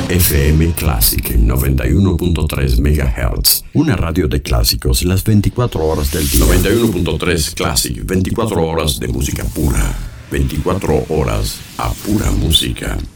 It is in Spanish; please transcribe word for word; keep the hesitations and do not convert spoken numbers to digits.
F M Classic noventa y uno punto tres megahertz. Una radio de clásicos las veinticuatro horas del día. noventa y uno punto tres Classic, veinticuatro horas de música pura. veinticuatro horas a pura música.